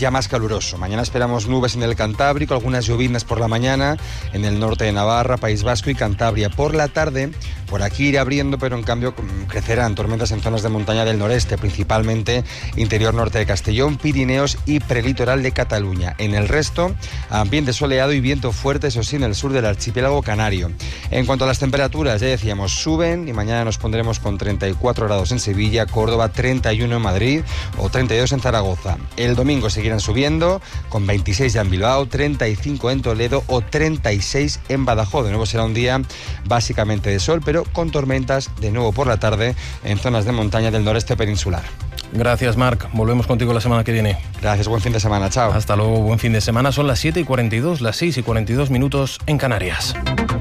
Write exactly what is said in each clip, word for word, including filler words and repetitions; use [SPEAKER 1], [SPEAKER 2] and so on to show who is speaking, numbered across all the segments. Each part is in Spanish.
[SPEAKER 1] ya más caluroso. Mañana esperamos nubes en el Cantábrico, algunas lloviznas por la mañana en el norte de Navarra, País Vasco y Cantabria. Por la tarde, por aquí irá abriendo, pero en cambio crecerán tormentas en zonas de montaña del noreste, principalmente interior norte de Castellón, Pirineos y prelitoral de Cataluña. En el resto, ambiente soleado y viento fuerte, eso sí, en el sur del archipiélago canario. En cuanto a las temperaturas, ya decíamos, suben y mañana nos pondremos con treinta y cuatro grados en Sevilla, Córdoba, treinta y uno en Madrid o treinta y dos en Zaragoza. El domingo seguirán subiendo con veintiséis ya en Bilbao, treinta y cinco en Toledo o treinta y seis en Badajoz. De nuevo será un día básicamente de sol, pero con tormentas de nuevo por la tarde en zonas de montaña del noreste peninsular.
[SPEAKER 2] Gracias, Marc. Volvemos contigo la semana que viene.
[SPEAKER 1] Gracias, buen fin de semana. Chao.
[SPEAKER 2] Hasta luego, buen fin de semana. Son las siete y cuarenta y dos, las seis y cuarenta y dos minutos en Canarias.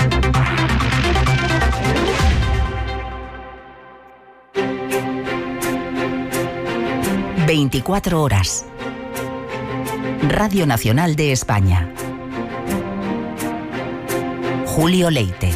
[SPEAKER 3] veinticuatro horas. Radio Nacional de España. Julio Leite.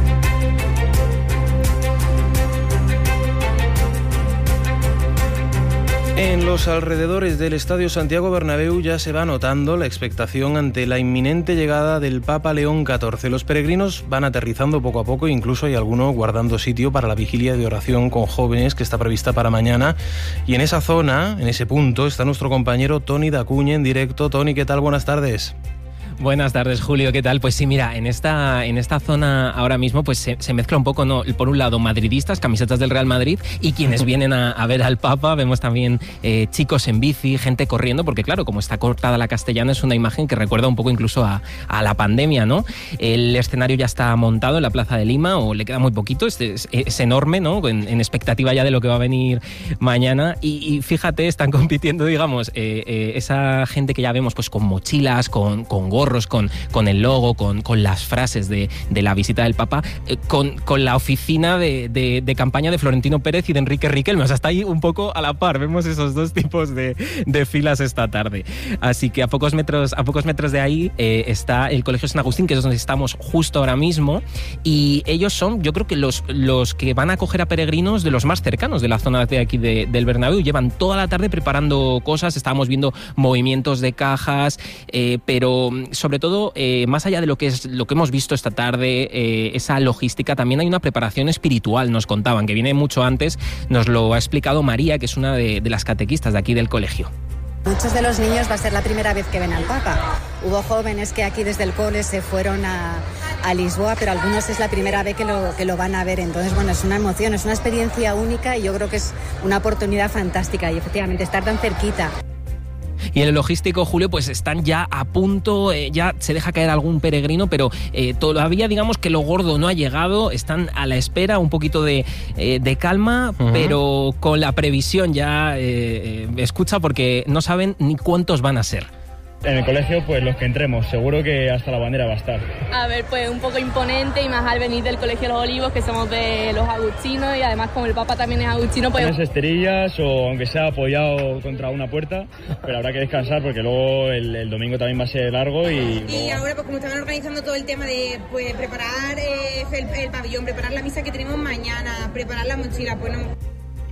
[SPEAKER 2] En los alrededores del Estadio Santiago Bernabéu ya se va notando la expectación ante la inminente llegada del Papa León catorce. Los peregrinos van aterrizando poco a poco, incluso hay alguno guardando sitio para la vigilia de oración con jóvenes que está prevista para mañana. Y en esa zona, en ese punto, está nuestro compañero Toni Dacuña en directo. Toni, ¿qué tal? Buenas tardes.
[SPEAKER 4] Buenas tardes, Julio, ¿qué tal? Pues sí, mira, en esta, en esta zona ahora mismo pues se, se mezcla un poco, ¿no? Por un lado, madridistas, camisetas del Real Madrid, y quienes vienen a, a ver al Papa. Vemos también eh, chicos en bici, gente corriendo, porque claro, como está cortada la Castellana, es una imagen que recuerda un poco incluso a, a la pandemia, ¿no? El escenario ya está montado en la Plaza de Lima, o le queda muy poquito, es, es, es enorme, ¿no? En, en expectativa ya de lo que va a venir mañana, y, y fíjate, están compitiendo, digamos, eh, eh, esa gente que ya vemos pues con mochilas, con, con gorros, Con, con el logo, con, con las frases de, de la visita del Papa, eh, con, con la oficina de, de, de campaña de Florentino Pérez y de Enrique Riquelme. O sea, está ahí un poco a la par. Vemos esos dos tipos de, de filas esta tarde. Así que a pocos metros, a pocos metros de ahí eh, está el Colegio San Agustín, que es donde estamos justo ahora mismo. Y ellos son, yo creo que los, los que van a acoger a peregrinos de los más cercanos de la zona de aquí de, del Bernabéu. Llevan toda la tarde preparando cosas. Estábamos viendo movimientos de cajas, eh, pero sobre todo, eh, más allá de lo que es lo que hemos visto esta tarde, eh, esa logística, también hay una preparación espiritual, nos contaban, que viene mucho antes. Nos lo ha explicado María, que es una de, de las catequistas de aquí del colegio.
[SPEAKER 5] Muchos de los niños va a ser la primera vez que ven al Papa. Hubo jóvenes que aquí desde el cole se fueron a, a Lisboa, pero algunos es la primera vez que lo, que lo van a ver. Entonces, bueno, es una emoción, es una experiencia única, y yo creo que es una oportunidad fantástica, y efectivamente estar tan cerquita.
[SPEAKER 4] Y en el logístico, Julio, pues están ya a punto, eh, ya se deja caer algún peregrino, pero eh, todavía digamos que lo gordo no ha llegado. Están a la espera, un poquito de, eh, de calma, uh-huh. pero con la previsión ya, eh, eh, escucha, porque no saben ni cuántos van a ser.
[SPEAKER 6] En el colegio, pues los que entremos, seguro que hasta la bandera va a estar.
[SPEAKER 7] A ver, pues un poco imponente, y más al venir del Colegio Los Olivos, que somos de los agustinos, y además como el Papa también es agustino, pues...
[SPEAKER 6] Unas esterillas, o aunque sea apoyado contra una puerta, pero habrá que descansar porque luego el, el domingo también va a ser largo y...
[SPEAKER 8] Y
[SPEAKER 6] luego...
[SPEAKER 8] ahora, pues como estaban organizando todo el tema de pues preparar eh, el, el pabellón, preparar la misa que tenemos mañana, preparar la mochila, pues no...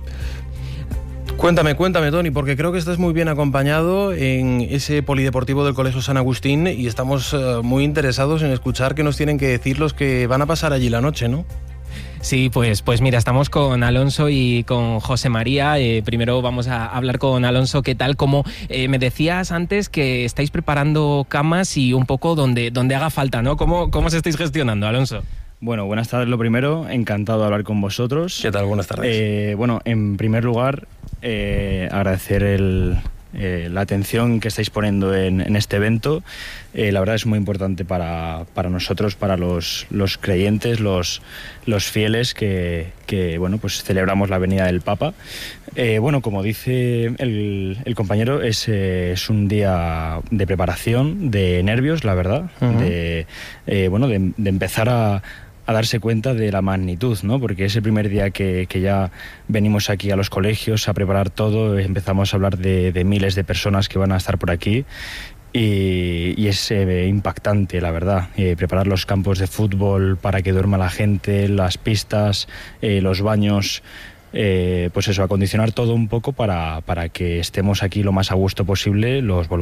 [SPEAKER 2] Cuéntame, cuéntame, Toni, porque creo que estás muy bien acompañado en ese polideportivo del Colegio San Agustín, y estamos uh, muy interesados en escuchar qué nos tienen que decir los que van a pasar allí la noche, ¿no?
[SPEAKER 4] Sí, pues, pues mira, estamos con Alonso y con José María. Eh, primero vamos a hablar con Alonso. ¿Qué tal? Como eh, me decías antes, que estáis preparando camas y un poco donde, donde haga falta, ¿no? ¿Cómo, cómo os estáis gestionando, Alonso?
[SPEAKER 6] Bueno, buenas tardes lo primero, encantado de hablar con vosotros.
[SPEAKER 2] ¿Qué tal? Buenas tardes.
[SPEAKER 6] Eh, bueno, en primer lugar, eh, agradecer el, eh, la atención que estáis poniendo en, en este evento. Eh, la verdad es muy importante para, para nosotros, para los, los creyentes, los, los fieles que, que bueno, pues celebramos la venida del Papa. Eh, bueno, como dice el, el compañero, es, eh, es un día de preparación, de nervios, la verdad, uh-huh. de, eh, bueno, de, de empezar a... a darse cuenta de la magnitud, ¿no? Porque es el primer día que, que ya venimos aquí a los colegios a preparar todo, empezamos a hablar de, de miles de personas que van a estar por aquí, y, y es eh, impactante, la verdad, eh, preparar los campos de fútbol para que duerma la gente, las pistas, eh, los baños... Eh, pues eso, acondicionar todo un poco para, para que estemos aquí lo más a gusto posible los voluntarios.